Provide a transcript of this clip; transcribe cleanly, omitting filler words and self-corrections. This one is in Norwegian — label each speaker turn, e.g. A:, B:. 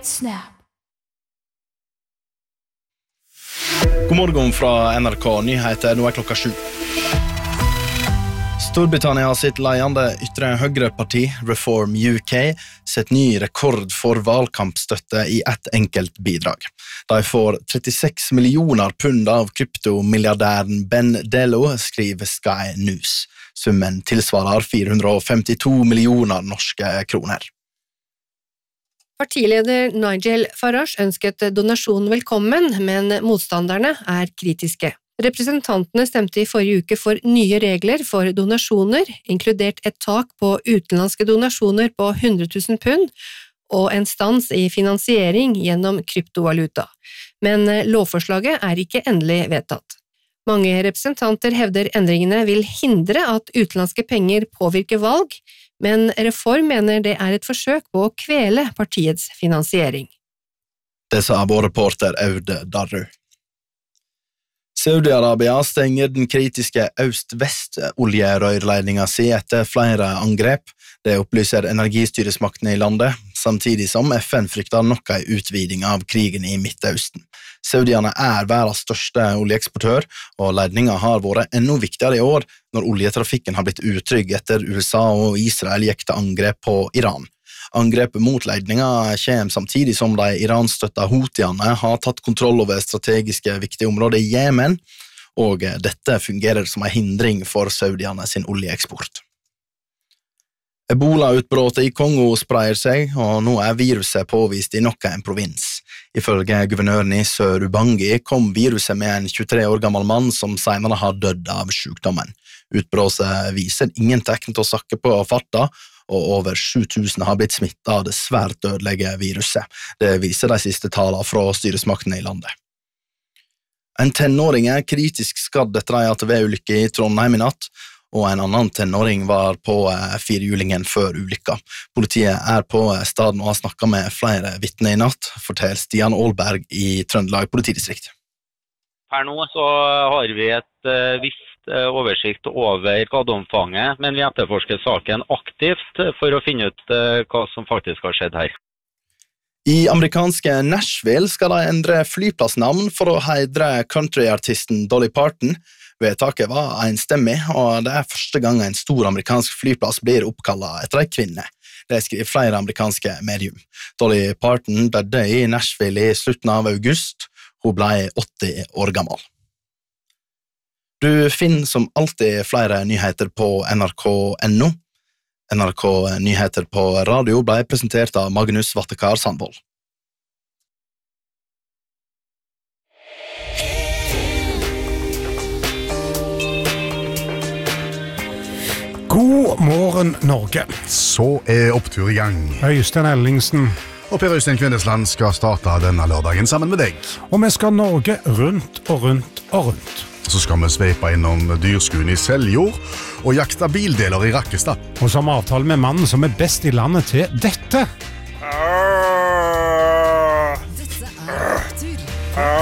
A: Snap.
B: God morgen fra NRK Nyheter, nå klokka 7. Storbritannia sitt ledende ytre høyreparti, Reform UK, setter ny rekord for valgkampstøtte i ett enkelt bidrag. De får 36 millioner pund av kryptomilliardæren Ben Dello, skriver Sky News. Summen tilsvarer 452 millioner norske kroner.
C: Partileder Nigel Farage ønsket donasjonen velkommen, men motstanderne kritiske. Representantene stemte i forrige uke for nye regler for donasjoner, inkludert et tak på utenlandske donasjoner på 100 000 pund og en stans i finansiering gjennom kryptovaluta. Men lovforslaget ikke endelig vedtatt. Mange representanter hevder endringene vil hindre at utenlandske penger påvirker valg, men Reform mener det et forsøk på å kvele partiets finansiering.
B: Det sa vår reporter Aude Darru. Saudi-Arabia stenger den kritiske øst-vest-oljerørledningen sin etter flere angrep. Det opplyser energistyresmaktene i landet, samtidig som FN frykter nok en utviding av krigen i Midtøsten. Saudiene verdens største oljeeksportør, og ledningen har vært enda viktigere i år når oljetrafikken har blitt utrygg etter USA og Israel gikk til angrep på Iran. Angrepet mot ledningen kommer samtidig som de iranstøtta Houthiene har tatt kontroll over strategiske viktige områder i Jemen, og dette fungerer som en hindring for Saudiene sin oljeeksport. Ebola-utbruddet i Kongo sprer seg, og nå viruset påvist i nok en provins. Ifølge guvernøren i Sør-Ubangi kom viruset med en 23 år gammel mann som senere har dødd av sykdommen. Utbruddet viser ingen tegn til å sakke på farta, og over 7000 har blitt smittet av det svært dødelige viruset. Det viser de siste tallene fra styresmaktene i landet. En tenåring kritisk skadd etter en ATV-ulykke i Trondheim i natt, og en annen tenåring var på firehjulingen før ulykka. Politiet på stedet og har snakket med flere vitner i natt, forteller Stian Aalberg i Trøndelag politidistrikt.
D: Her nå så har vi et visst oversikt over skadeomfanget, men vi etterforsker saken aktivt for å finne ut hva som faktisk har skjedd her.
B: I amerikanske Nashville skal de endre flyplassnavn for å hedre countryartisten Dolly Parton. Vedtaket var enstemmig, og det første gang en stor amerikansk flyplass blir oppkallet etter en kvinne. Det skriver flere amerikanske medium. Dolly Parton døde i Nashville i slutten av august. Hun ble 80 år gammel. Du finner som alltid flere nyheter på NRK.no. NRK Nyheter på radio ble presentert av Magnus Vattekar Sandvold.
E: God morgen, Norge.
F: Så opptur i gang.
E: Øystein Ellingsen.
F: Og Per Øystein Kvindesland skal starte denne lørdagen sammen med deg.
E: Og vi skal Norge rundt og rundt og rundt.
F: Så skal vi sveipe innom dyrskuen i Seljord og jakte bildeler i Rakkestad.
E: Og som avtale med mannen som best i landet til dette.